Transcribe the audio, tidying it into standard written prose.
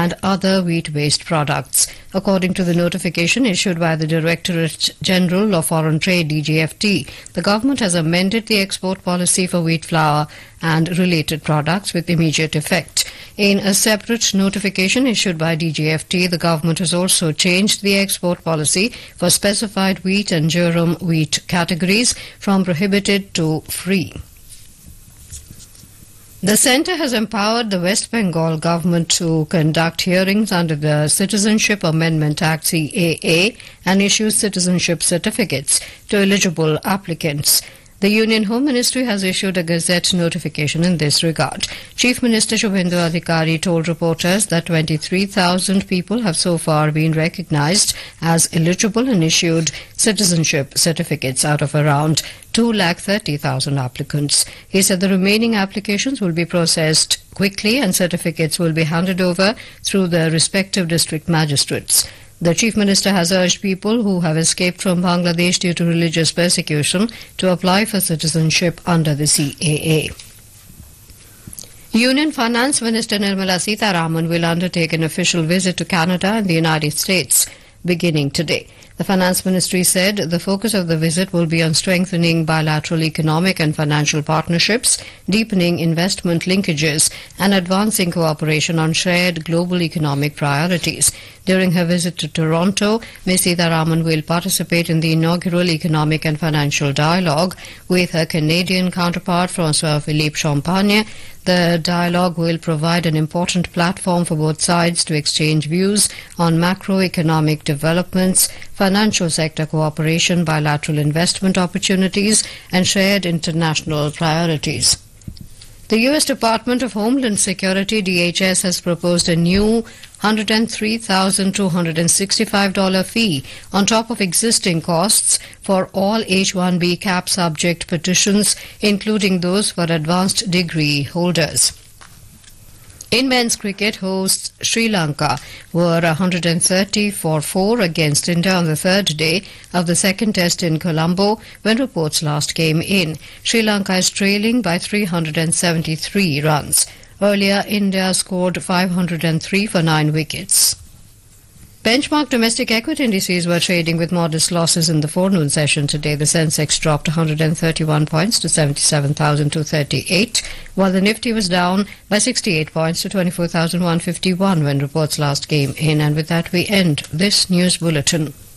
and other wheat-based products. According to the notification issued by the Directorate General of Foreign Trade (DGFT), the government has amended the export policy for wheat flour and related products with immediate effect. In a separate notification issued by DGFT, the government has also changed the export policy for specified wheat and durum wheat categories from prohibited to free. The centre has empowered the West Bengal government to conduct hearings under the Citizenship Amendment Act CAA and issue citizenship certificates to eligible applicants. The Union Home Ministry has issued a Gazette notification in this regard. Chief Minister Shubhendu Adhikari told reporters that 23,000 people have so far been recognised as eligible and issued citizenship certificates out of around 230,000 applicants. He said the remaining applications will be processed quickly and certificates will be handed over through the respective district magistrates. The Chief Minister has urged people who have escaped from Bangladesh due to religious persecution to apply for citizenship under the CAA. Union Finance Minister Nirmala Sitharaman will undertake an official visit to Canada and the United States beginning today. The Finance Ministry said the focus of the visit will be on strengthening bilateral economic and financial partnerships, deepening investment linkages, and advancing cooperation on shared global economic priorities. During her visit to Toronto, Ms. Sitharaman will participate in the inaugural Economic and Financial Dialogue with her Canadian counterpart François-Philippe Champagne. The dialogue will provide an important platform for both sides to exchange views on macroeconomic developments, financial sector cooperation, bilateral investment opportunities, and shared international priorities. The U.S. Department of Homeland Security, DHS, has proposed a new $103,265 fee on top of existing costs for all H-1B cap subject petitions, including those for advanced degree holders. In men's cricket, hosts Sri Lanka were 130 for 4 against India on the third day of the second test in Colombo when reports last came in. Sri Lanka is trailing by 373 runs. Earlier, India scored 503 for 9 wickets. Benchmark domestic equity indices were trading with modest losses in the forenoon session today. The Sensex dropped 131 points to 77,238, while the Nifty was down by 68 points to 24,151 when reports last came in. And with that, we end this news bulletin.